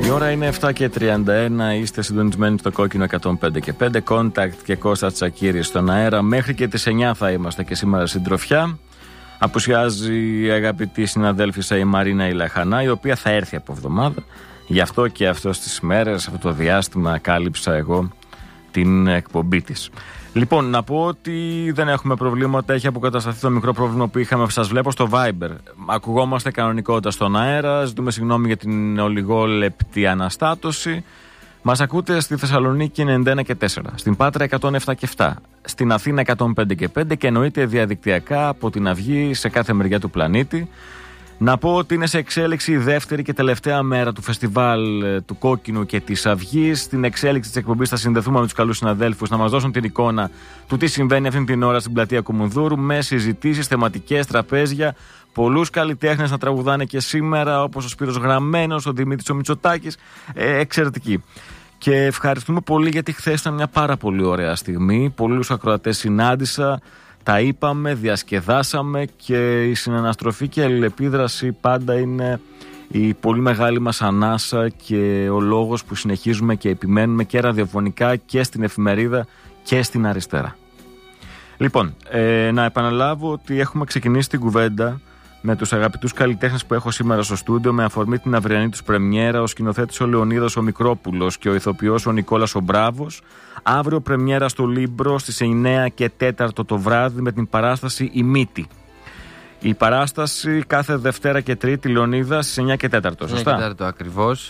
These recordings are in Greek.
Η ώρα είναι 7:31, είστε συντονισμένοι στο κόκκινο 105.5. Contact και Κώστα Τσακίρη στον αέρα. Μέχρι και τις 9 θα είμαστε και σήμερα συντροφιά. Απουσιάζει η αγαπητή συναδέλφισσα η Μαρίνα Ηλαχανά, η οποία θα έρθει από εβδομάδα. Γι' αυτό και αυτές τις μέρες, αυτό το διάστημα, κάλυψα εγώ την εκπομπή της. Λοιπόν, να πω ότι δεν έχουμε προβλήματα. Έχει αποκατασταθεί το μικρό πρόβλημα που είχαμε. Σας βλέπω στο Viber. Ακουγόμαστε κανονικότητα στον αέρα. Ζητούμε συγγνώμη για την ολιγόλεπτη αναστάτωση. Μας ακούτε στη Θεσσαλονίκη 91 και 4, στην Πάτρα 107 και 7, στην Αθήνα 105 και 5 και εννοείται διαδικτυακά από την Αυγή σε κάθε μεριά του πλανήτη. Να πω ότι είναι σε εξέλιξη η δεύτερη και τελευταία μέρα του φεστιβάλ του Κόκκινου και της Αυγής. Στην εξέλιξη της εκπομπής θα συνδεθούμε με τους καλούς συναδέλφους να μας δώσουν την εικόνα του τι συμβαίνει αυτή την ώρα στην πλατεία Κουμουνδούρου, με συζητήσεις, θεματικές, τραπέζια, πολλούς καλλιτέχνες να τραγουδάνε και σήμερα, όπως ο Σπύρος Γραμμένος, ο Δημήτρης ο Μητσοτάκης. Εξαιρετική. Και ευχαριστούμε πολύ γιατί χθες ήταν μια πάρα πολύ ωραία στιγμή. Πολλούς ακροατές συνάντησα. Τα είπαμε, διασκεδάσαμε και η συναναστροφή και η αλληλεπίδραση πάντα είναι η πολύ μεγάλη μας ανάσα και ο λόγος που συνεχίζουμε και επιμένουμε και ραδιοφωνικά και στην εφημερίδα και στην αριστερά. Λοιπόν, να επαναλάβω ότι έχουμε ξεκινήσει την κουβέντα με τους αγαπητούς καλλιτέχνες που έχω σήμερα στο στούντιο με αφορμή την αυριανή τους πρεμιέρα, ο σκηνοθέτης ο Λεωνίδας ο Μικρόπουλος και ο ηθοποιός ο Νικόλας ο Μπράβος. Αύριο πρεμιέρα στο Λίμπρο στις 9 και 4 το βράδυ με την παράσταση «Η Μύτη». Η παράσταση κάθε Δευτέρα και Τρίτη, Λεωνίδα, στις 9 και 4, σωστά? 9 και 4 ακριβώς.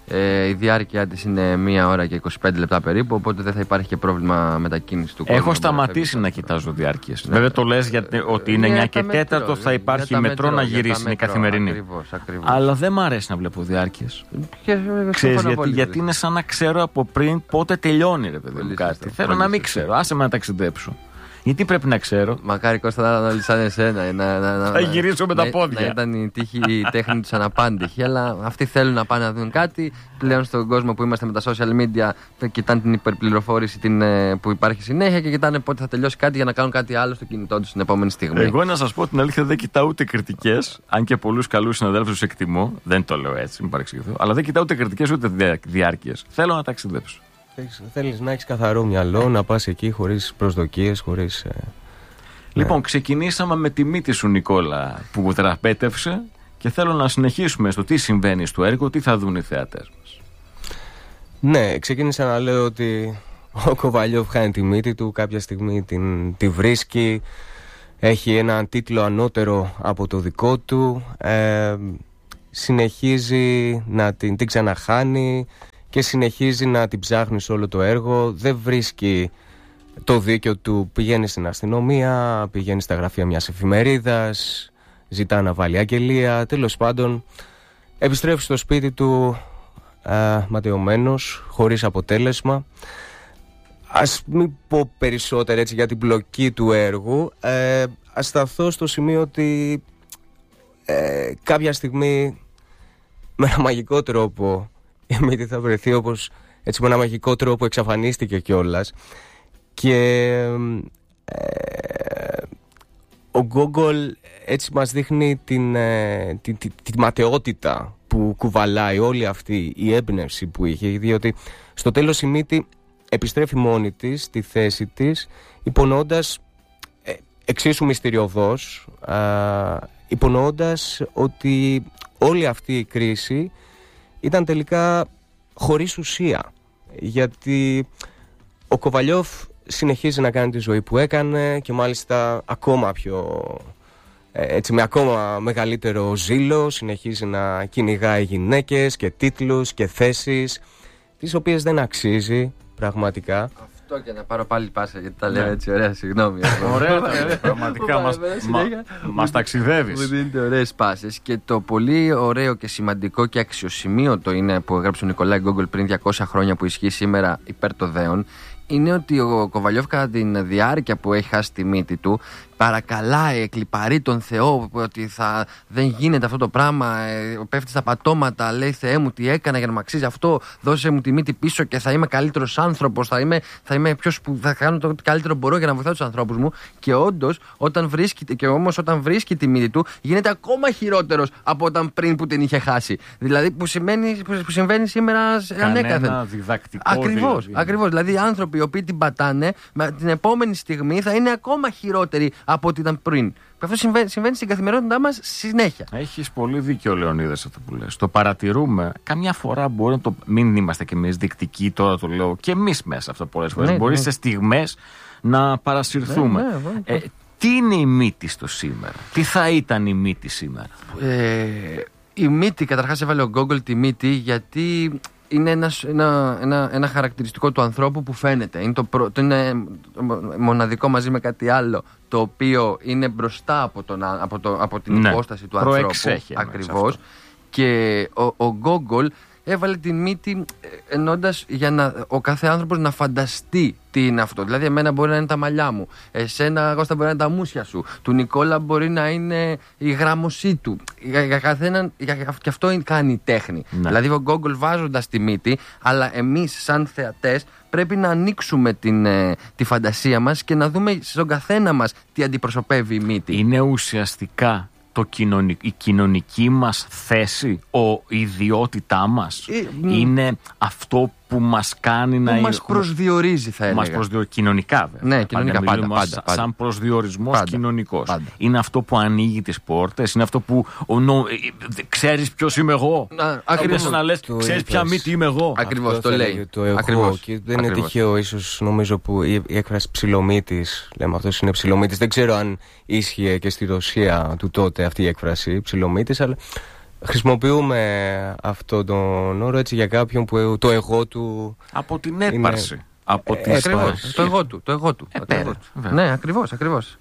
Η διάρκεια της είναι 1 ώρα και 25 λεπτά περίπου, οπότε δεν θα υπάρχει και πρόβλημα μετακίνηση του κόσμου. Έχω σταματήσει να κοιτάζω διάρκειες. Βέβαια το λες ότι είναι 9 και 4 θα υπάρχει μετρό να γυρίσει, είναι καθημερινή. Ακριβώς. Αλλά δεν μ' αρέσει να βλέπω διάρκειες. Ξέρεις γιατί είναι σαν να ξέρω από πριν πότε τελειώνει, ρε παιδί μου, κάτι. Θέλω να μην ξέρω. Άσε με να ταξιδέψω. Γιατί πρέπει να ξέρω. Μακάρι Κώστα να αναλύσει σαν εσένα. Θα γυρίσω με τα πόδια. Να ήταν η τέχνη του αναπάντηχη. Αλλά αυτοί θέλουν να πάνε να δουν κάτι. Πλέον στον κόσμο που είμαστε με τα social media, κοιτάνε την υπερπληροφόρηση που υπάρχει συνέχεια και κοιτάνε πότε θα τελειώσει κάτι για να κάνουν κάτι άλλο στο κινητό του την επόμενη στιγμή. Εγώ να σας πω την αλήθεια, δεν κοιτάω ούτε κριτικές. Αν και πολλούς καλούς συναδέλφους εκτιμώ. Δεν το λέω έτσι, μην παρεξηγηθώ. Αλλά δεν κοιτάω ούτε κριτικές ούτε διάρκειες. Θέλω να ταξιδέψω. Θέλεις να έχεις καθαρό μυαλό, να πας εκεί χωρίς προσδοκίες, χωρίς... Λοιπόν, ξεκινήσαμε με τη μύτη σου, Νικόλα, που δραπέτευσε και θέλω να συνεχίσουμε στο τι συμβαίνει στο έργο, τι θα δουν οι θεατές μας. Ναι, ξεκίνησα να λέω ότι ο Κοβαλιόφ χάνει τη μύτη του, κάποια στιγμή τη βρίσκει, έχει έναν τίτλο ανώτερο από το δικό του, συνεχίζει να την ξαναχάνει και συνεχίζει να την ψάχνει σε όλο το έργο. Δεν βρίσκει το δίκιο του. Πηγαίνει στην αστυνομία, πηγαίνει στα γραφεία μιας εφημερίδας, ζητά να βάλει αγγελία. Τέλος πάντων, επιστρέφει στο σπίτι του ματαιωμένος, χωρίς αποτέλεσμα. Ας μην πω περισσότερα έτσι για την πλοκή του έργου. Ας σταθώ στο σημείο ότι κάποια στιγμή με ένα μαγικό τρόπο η μύτη θα βρεθεί, όπως έτσι με ένα μαγικό τρόπο εξαφανίστηκε κιόλας. Και ο Γκόγκολ έτσι μας δείχνει τη ματαιότητα που κουβαλάει όλη αυτή η έμπνευση που είχε, διότι στο τέλος η μύτη επιστρέφει μόνη της στη θέση της, υπονοώντας εξίσου μυστηριωδώς, υπονοώντας ότι όλη αυτή η κρίση ήταν τελικά χωρίς ουσία, γιατί ο Κοβαλιόφ συνεχίζει να κάνει τη ζωή που έκανε και μάλιστα ακόμα πιο, έτσι, με ακόμα μεγαλύτερο ζήλο συνεχίζει να κυνηγάει γυναίκες και τίτλους και θέσεις τις οποίες δεν αξίζει πραγματικά. Αυτό και να πάρω πάλι πάσα γιατί τα λέω έτσι ωραία, συγγνώμη. Ωραία, πραγματικά μας ταξιδεύεις. Μου δίνετε ωραίες πάσες και το πολύ ωραίο και σημαντικό και αξιοσημείωτο είναι που έγραψε ο Νικολάη Γκόγκολ πριν 200 χρόνια που ισχύει σήμερα υπέρ το δέον, είναι ότι ο Κοβαλιόφ κατά τη διάρκεια που έχει χάσει τη μύτη του παρακαλάει, εκλιπαρεί τον Θεό ότι δεν γίνεται αυτό το πράγμα, πέφτει στα πατώματα, λέει Θεέ μου τι έκανα για να μου αξίζει αυτό, δώσε μου τη μύτη πίσω και θα είμαι καλύτερος άνθρωπος, θα είμαι ποιος που θα κάνω το καλύτερο μπορώ για να βοηθάω τους ανθρώπους μου. Και όντως όταν βρίσκει τη μύτη του γίνεται ακόμα χειρότερος από όταν πριν που την είχε χάσει. Δηλαδή που συμβαίνει σήμερα ανέκαθεν. Κανένα διδακτικό. Ακριβώς. Δηλαδή οι άνθρωποι οι οποίοι την πατάνε την επόμενη στιγμή θα είναι ακόμα χειρότεροι από ό,τι ήταν πριν. Αυτό συμβαίνει στην καθημερινότητά μας συνέχεια. Έχεις πολύ δίκιο, Λεωνίδας, αυτό που λες. Το παρατηρούμε. Καμιά φορά μπορεί να το. Μην είμαστε κι εμείς δεικτικοί, τώρα το λέω και εμείς μέσα αυτό πολλές φορές. Μπορεί σε στιγμές να παρασυρθούμε. Τι είναι η μύτη στο σήμερα, τι θα ήταν η μύτη σήμερα? Η μύτη, καταρχάς έβαλε ο Google τη μύτη γιατί είναι ένα χαρακτηριστικό του ανθρώπου που φαίνεται. Είναι μοναδικό μαζί με κάτι άλλο, το οποίο είναι μπροστά από την υπόσταση του ανθρώπου. Ακριβώς. Και ο Google έβαλε τη μύτη εννοώντας για ο κάθε άνθρωπος να φανταστεί τι είναι αυτό. Δηλαδή, εμένα μπορεί να είναι τα μαλλιά μου, εσένα, Κώστα, μπορεί να είναι τα μουσια σου, του Νικόλα μπορεί να είναι η γράμμωσή του. Για καθέναν, και αυτό κάνει τέχνη. Ναι. Δηλαδή, ο Google βάζοντας τη μύτη, αλλά εμείς, σαν θεατές, πρέπει να ανοίξουμε τη φαντασία μας και να δούμε στον καθένα μας τι αντιπροσωπεύει η μύτη. Είναι ουσιαστικά η κοινωνική μας θέση, η ιδιότητά μας, είναι αυτό που μας κάνει να... Που μας προσδιορίζει, θα έλεγα. Μας προσδιορίζει κοινωνικά, βέβαια. Ναι, κοινωνικά, πάντα. Σαν προσδιορισμός κοινωνικός. Είναι αυτό που ανοίγει τις πόρτες, είναι αυτό που ξέρεις ποιος είμαι εγώ. Ακριβώς. Να λες, ξέρεις ποια μύτη είμαι εγώ. Ακριβώς, το λέει. Το εγώ. Και δεν είναι τυχαίο, ίσως, νομίζω, που η έκφραση ψιλομύτης, λέμε αυτός είναι ψιλομύτης. Δεν ξέρω αν ίσχυε και στη Ρωσία του τότε αυτή η έκφραση, ψιλομύτης, αλλά χρησιμοποιούμε αυτόν τον όρο έτσι για κάποιον που το εγώ του... Από την έπαρση. Είναι... Από την το εγώ του. Ναι, ακριβώς.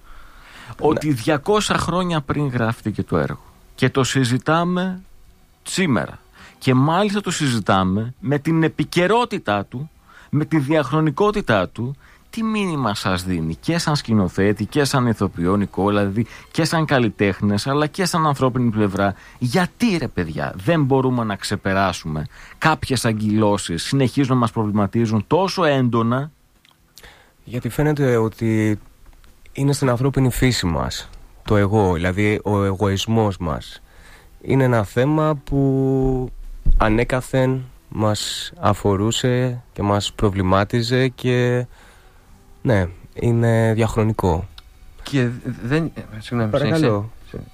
Ότι 200 χρόνια πριν γράφτηκε το έργο και το συζητάμε σήμερα. Και μάλιστα το συζητάμε με την επικαιρότητά του, με τη διαχρονικότητά του. Τι μήνυμα σας δίνει και σαν σκηνοθέτη και σαν ηθοποιό, Νικόλα, δηλαδή και σαν καλλιτέχνες, αλλά και σαν ανθρώπινη πλευρά? Γιατί, ρε παιδιά, δεν μπορούμε να ξεπεράσουμε κάποιες αγκυλώσεις, συνεχίζουν να μας προβληματίζουν τόσο έντονα? Γιατί φαίνεται ότι είναι στην ανθρώπινη φύση μας το εγώ, δηλαδή ο εγωισμός μας. Είναι ένα θέμα που ανέκαθεν μας αφορούσε και μας προβλημάτιζε και... ναι, είναι διαχρονικό. Και δεν... Παρακαλώ.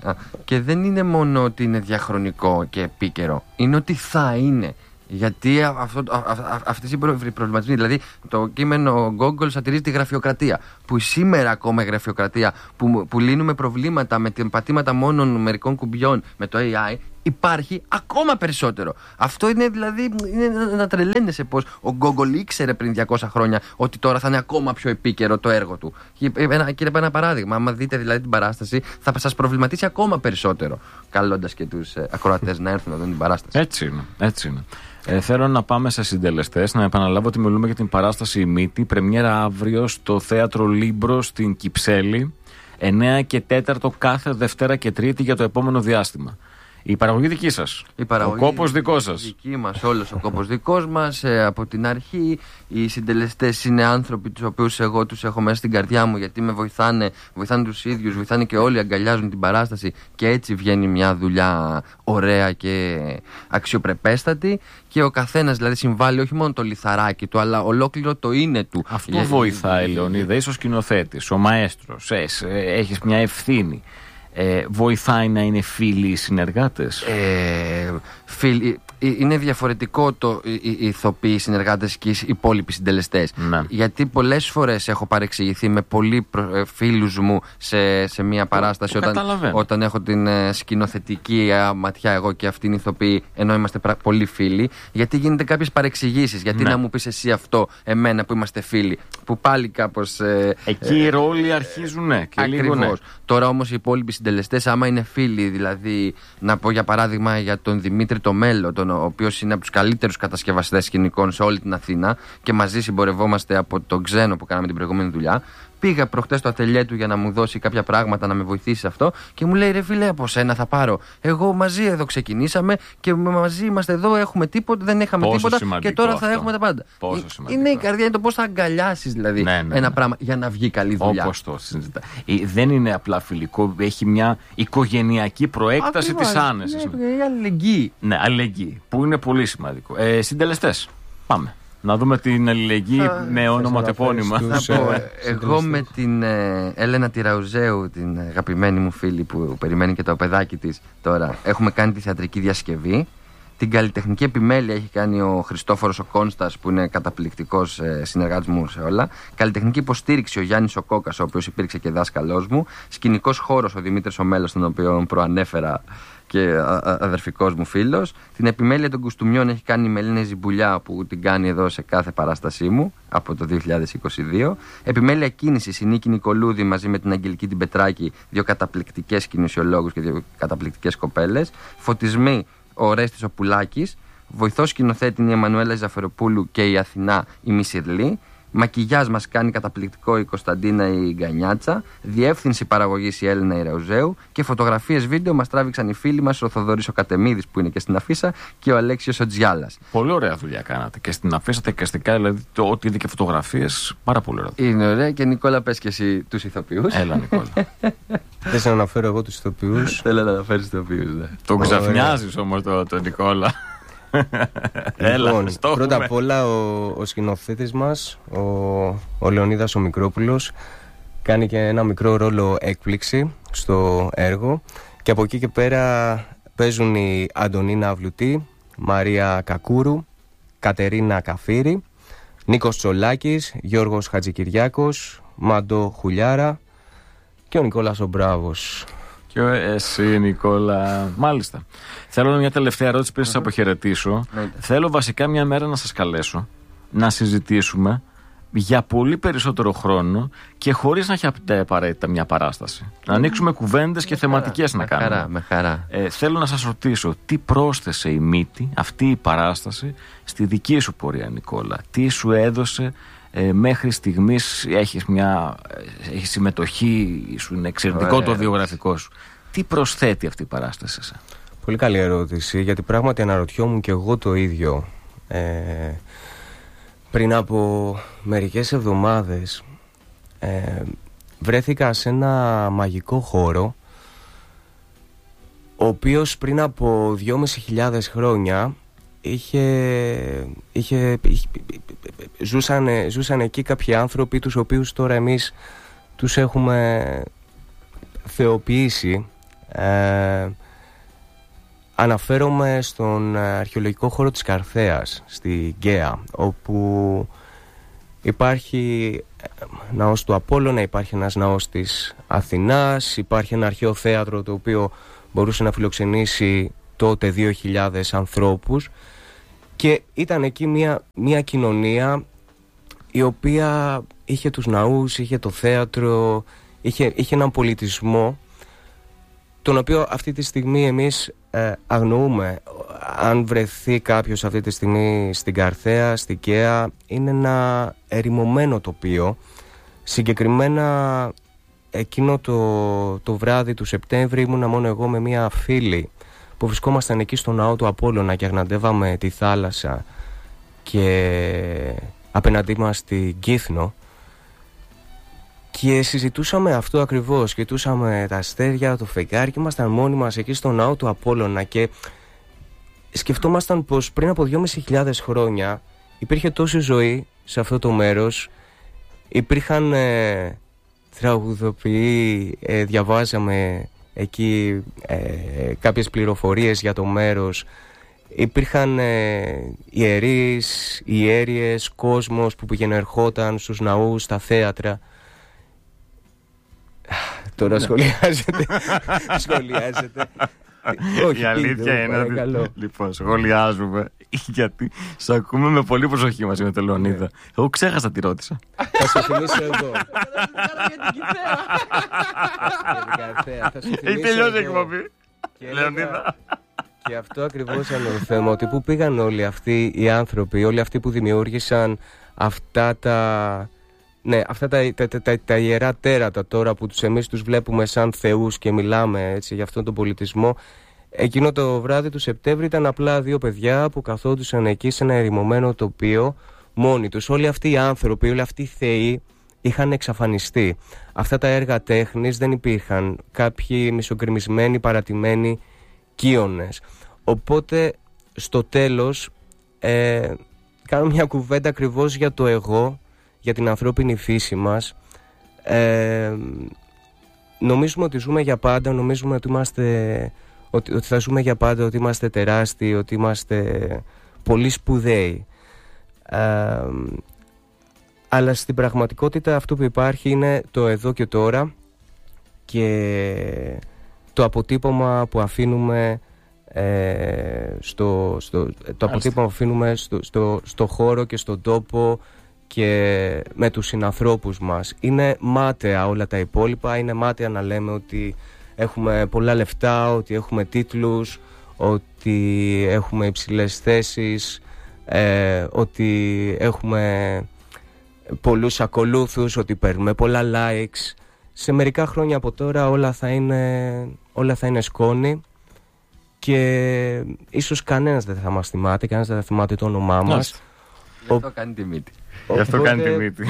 Και δεν είναι μόνο ότι είναι διαχρονικό και επίκαιρο, είναι ότι θα είναι. Γιατί αυτές οι προβληματισμοί, δηλαδή το κείμενο Google σατυρίζει τη γραφειοκρατία, που σήμερα ακόμα η γραφειοκρατία που λύνουμε προβλήματα με την πατήματα μόνον μερικών κουμπιών με το AI, υπάρχει ακόμα περισσότερο. Αυτό είναι δηλαδή είναι να τρελαίνεσαι πως ο Google ήξερε πριν 200 χρόνια ότι τώρα θα είναι ακόμα πιο επίκαιρο το έργο του. Κύριε, ένα παράδειγμα, άμα δείτε δηλαδή την παράσταση, θα σας προβληματίσει ακόμα περισσότερο, καλώντας και τους ακροατές να έρθουν να δουν την παράσταση. Έτσι είναι. Θέλω να πάμε σε συντελεστές. Να επαναλάβω ότι μιλούμε για την παράσταση «Η Μύτη», πρεμιέρα αύριο στο Θέατρο Λίμπρο στην Κυψέλη, 9 και 4 κάθε Δευτέρα και Τρίτη για το επόμενο διάστημα. Η παραγωγή δική σας. Ο κόπος δικός σας. Δική μας, όλος ο κόπος δικός μας. Από την αρχή οι συντελεστές είναι άνθρωποι τους οποίους εγώ τους έχω μέσα στην καρδιά μου, γιατί με βοηθάνε τους ίδιους, βοηθάνε και όλοι, αγκαλιάζουν την παράσταση και έτσι βγαίνει μια δουλειά ωραία και αξιοπρεπέστατη. Και ο καθένας δηλαδή συμβάλλει όχι μόνο το λιθαράκι του, αλλά ολόκληρο το είναι του. Αυτό βοηθάει, Λεωνίδα, είσαι ο σκηνοθέτης, ο μαέστρος, έχεις μια ευθύνη. Βοηθάει να είναι φίλοι οι συνεργάτες? Είναι διαφορετικό οι ηθοποιοί, οι συνεργάτες και οι υπόλοιποι συντελεστές. Ναι. Γιατί πολλές φορές έχω παρεξηγηθεί με πολλοί φίλους μου σε μια παράσταση όταν έχω την σκηνοθετική ματιά εγώ και αυτήν ηθοποιή, ενώ είμαστε πολύ φίλοι. Γιατί γίνεται κάποιες παρεξηγήσεις. Γιατί να μου πεις εσύ αυτό, εμένα που είμαστε φίλοι, που πάλι κάπως. Εκεί οι ρόλοι αρχίζουν, και λίγο ναι. Τώρα όμως οι υπόλοιποι συντελεστές, άμα είναι φίλοι, δηλαδή να πω για παράδειγμα για τον Δημήτρη το Μέλο, ο οποίος είναι από τους καλύτερους κατασκευαστές σκηνικών σε όλη την Αθήνα και μαζί συμπορευόμαστε από τον Ξένο που κάναμε την προηγούμενη δουλειά. Πήγα προχτές στο ατελιέ του για να μου δώσει κάποια πράγματα, να με βοηθήσει σε αυτό και μου λέει: ρε φίλε, από σένα θα πάρω. Εγώ μαζί εδώ ξεκινήσαμε και μαζί είμαστε εδώ, έχουμε τίποτα, δεν είχαμε πόσο τίποτα και τώρα αυτό. θα έχουμε τα πάντα. Πόσο είναι η καρδιά, είναι το πώς θα αγκαλιάσεις δηλαδή ένα πράγμα για να βγει καλή δουλειά. Όπως το συζητά. Δεν είναι απλά φιλικό, έχει μια οικογενειακή προέκταση της άνεσης. Ναι, αλληλεγγύη. Ναι, αλληλεγγύη, που είναι πολύ σημαντικό. Συντελεστές. Πάμε. Να δούμε την αλληλεγγύη με ονοματεπώνυμα. Εγώ με την Έλενα Τιραουζέου, την αγαπημένη μου φίλη που περιμένει και το παιδάκι της τώρα, έχουμε κάνει τη θεατρική διασκευή. Την καλλιτεχνική επιμέλεια έχει κάνει ο Χριστόφορος ο Κόνστας, που είναι καταπληκτικός συνεργάτης μου σε όλα. Καλλιτεχνική υποστήριξη ο Γιάννης ο Κόκας, ο οποίος υπήρξε και δάσκαλός μου. Σκηνικός χώρος ο Δημήτρης ο Μέλος, τον οποίο προανέφερα και αδερφικός μου φίλος. Την επιμέλεια των κουστούμιών έχει κάνει η Μελίνα Ζιμπουλιά, που την κάνει εδώ σε κάθε παράστασή μου από το 2022. Επιμέλεια κίνησης η Νίκη Νικολούδη μαζί με την Αγγελική την Πετράκη, δύο καταπληκτικές κινησιολόγους και δύο καταπληκτικές κοπέλες. Φωτισμοί ο Ορέστης ο Πουλάκης. Βοηθός σκηνοθέτη η Εμμανουέλα Ζαφεροπούλου και η Αθηνά η Μισιρλή. Μακιγιάζ μας κάνει καταπληκτικό η Κωνσταντίνα η Γκανιάτσα. Διεύθυνση παραγωγής η Έλενα Ιραουζέου. Και φωτογραφίες βίντεο μας τράβηξαν οι φίλοι μας ο Θοδωρής ο Κατεμίδης, που είναι και στην αφίσα, και ο Αλέξιος ο Τζιάλας. Πολύ ωραία δουλειά κάνατε. Και στην αφίσα τα εικαστικά, δηλαδή ό,τι είδε και φωτογραφίες, πάρα πολύ ωραία. Είναι ωραία. Και Νικόλα, πες και εσύ τους ηθοποιούς. Έλα, Νικόλα. Θες να αναφέρω εγώ τους ηθοποιούς? Θέλω να αναφέρεις ηθοποιούς, ναι. Τον ξαφνιάζεις όμως τον Νικόλα. Λοιπόν, πρώτα απ' όλα ο σκηνοθέτης μας, ο Λεωνίδας ο Μικρόπουλος, κάνει και ένα μικρό ρόλο έκπληξη στο έργο. Και από εκεί και πέρα παίζουν η Αντωνίνα Αυλουτή, Μαρία Κακούρου, Κατερίνα Καφύρη, Νίκος Τσολάκης, Γιώργος Χατζικυριάκος, Μαντώ Χουλιάρα και ο Νικόλας ο Μπράβος. Και εσύ, Νικόλα. Μάλιστα. Θέλω μια τελευταία ερώτηση πριν σας αποχαιρετήσω. Θέλω βασικά μια μέρα να σας καλέσω να συζητήσουμε για πολύ περισσότερο χρόνο και χωρίς να έχετε απαραίτητα μια παράσταση. Να ανοίξουμε κουβέντες και θεματικές να κάνουμε. Με χαρά. Θέλω να σας ρωτήσω, τι πρόσθεσε η μύτη, αυτή η παράσταση, στη δική σου πορεία, Νικόλα? Τι σου έδωσε μέχρι στιγμής? Έχεις συμμετοχή, σου είναι εξαιρετικό το βιογραφικό σου. Τι προσθέτει αυτή η παράσταση σε? Πολύ καλή ερώτηση, γιατί πράγματι αναρωτιόμουν και εγώ το ίδιο. Πριν από μερικές εβδομάδες βρέθηκα σε ένα μαγικό χώρο, ο οποίος πριν από 2.500 χρόνια ζούσαν εκεί κάποιοι άνθρωποι, τους οποίους τώρα εμείς τους έχουμε θεοποιήσει. Αναφέρομαι στον αρχαιολογικό χώρο της Καρθέας, στη Γκαία, όπου υπάρχει ναός του Απόλλωνα, υπάρχει ένας ναός της Αθηνάς, υπάρχει ένα αρχαίο θέατρο το οποίο μπορούσε να φιλοξενήσει τότε 2.000 ανθρώπους, και ήταν εκεί μια κοινωνία η οποία είχε τους ναούς, είχε το θέατρο, είχε έναν πολιτισμό, τον οποίο αυτή τη στιγμή εμείς αγνοούμε. Αν βρεθεί κάποιος αυτή τη στιγμή στην Καρθέα, στην Γκαία, είναι ένα ερημωμένο τοπίο. Συγκεκριμένα εκείνο το βράδυ του Σεπτέμβρη ήμουνα μόνο εγώ με μια φίλη που βρισκόμασταν εκεί στο ναό του Απόλλωνα και αγναντεύαμε τη θάλασσα και απέναντί μας την Κύθνο, και συζητούσαμε αυτό ακριβώς. Κοιτούσαμε τα αστέρια, το φεγγάρι, και ήμασταν μόνοι μας εκεί στο ναό του Απόλλωνα και σκεφτόμασταν πως πριν από 2.500 χρόνια υπήρχε τόση ζωή σε αυτό το μέρος. Υπήρχαν τραγουδοποιοί, διαβάζαμε εκεί κάποιες πληροφορίες για το μέρος. Υπήρχαν ιερείς, ιέριες, κόσμος που πήγαινε ερχόταν στους ναούς, στα θέατρα. Τώρα σχολιάζετε. Η αλήθεια είναι ότι λοιπόν σχολιάζουμε γιατί σε ακούμε με πολύ προσοχή μαζί με τον Λεωνίδα. Εγώ ξέχασα τι ρώτησα. Θα σου θυμίσω εγώ. Έχει τελειώσει η εκπομπή, Λεωνίδα. Και αυτό ακριβώς είναι το θέμα, ότι πού πήγαν όλοι αυτοί οι άνθρωποι, όλοι αυτοί που δημιούργησαν αυτά τα Ναι, αυτά τα ιερά τέρατα τώρα που εμείς τους βλέπουμε σαν θεούς και μιλάμε έτσι, για αυτόν τον πολιτισμό. Εκείνο το βράδυ του Σεπτέμβρη ήταν απλά 2 παιδιά που καθόντουσαν εκεί σε ένα ερημωμένο τοπίο μόνοι τους. Όλοι αυτοί οι άνθρωποι, όλοι αυτοί οι θεοί είχαν εξαφανιστεί. Αυτά τα έργα τέχνης δεν υπήρχαν. Κάποιοι μισογκρεμισμένοι, παρατημένοι κύονες. Οπότε στο τέλος κάνω μια κουβέντα ακριβώς για το εγώ, για την ανθρώπινη φύση μας. Νομίζουμε ότι ζούμε για πάντα, νομίζουμε ότι ότι θα ζούμε για πάντα, ότι είμαστε τεράστιοι, ότι είμαστε πολύ σπουδαίοι. Αλλά στην πραγματικότητα αυτό που υπάρχει είναι το εδώ και τώρα και το αποτύπωμα που αφήνουμε στο χώρο και στον τόπο και με τους συνανθρώπους μας. Είναι μάταια όλα τα υπόλοιπα, είναι μάταια να λέμε ότι έχουμε πολλά λεφτά, ότι έχουμε τίτλους, ότι έχουμε υψηλές θέσεις, ότι έχουμε πολλούς ακολούθους, ότι παίρνουμε πολλά likes. Σε μερικά χρόνια από τώρα όλα θα είναι σκόνη και ίσως κανένας δεν θα μας θυμάται, κανένας δεν θα θυμάται το όνομά μας. Γι' αυτό κάνει τη μύτη. Γι' αυτό κάνει τη μύτη.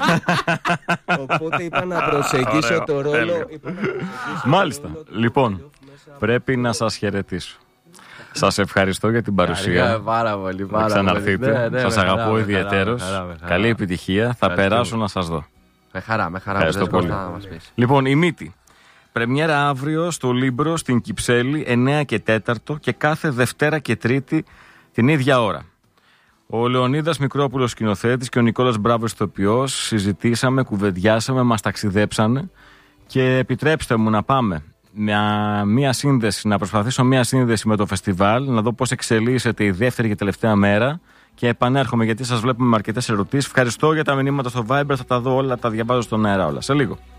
Οπότε είπα να προσεγγίσω το ρόλο. Μάλιστα. Λοιπόν, πρέπει να σας χαιρετήσω. Σας ευχαριστώ για την παρουσία. Πάρα πολύ. Να ξαναρθείτε. Σας αγαπώ ιδιαιτέρως. Καλή επιτυχία. Θα περάσω να σας δω. Με χαρά. Ευχαριστώ πολύ. Λοιπόν, η μύτη. Πρεμιέρα αύριο στο Λίμπρο στην Κυψέλη 9 και 4 και κάθε Δευτέρα και Τρίτη την ίδια ώρα. Ο Λεωνίδας Μικρόπουλος σκηνοθέτης και ο Νικόλας Μπράβος ηθοποιός συζητήσαμε, κουβεντιάσαμε, μας ταξιδέψανε και επιτρέψτε μου να πάμε μια σύνδεση, να προσπαθήσω μια σύνδεση με το φεστιβάλ, να δω πώς εξελίσσεται η δεύτερη και τελευταία μέρα και επανέρχομαι γιατί σας βλέπουμε με αρκετές ερωτήσεις. Ευχαριστώ για τα μηνύματα στο Viber, θα τα δω όλα, τα διαβάζω στον αέρα όλα. Σε λίγο.